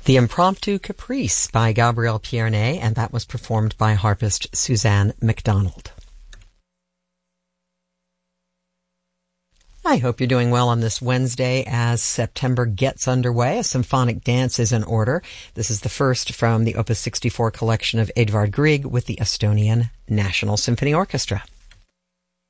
The Impromptu Caprice by Gabriel Pierné, and that was performed by harpist Suzanne McDonald. I hope you're doing well on this Wednesday as September gets underway. A symphonic dance is in order. This is the first from the Opus 64 collection of Edvard Grieg with the Estonian National Symphony Orchestra.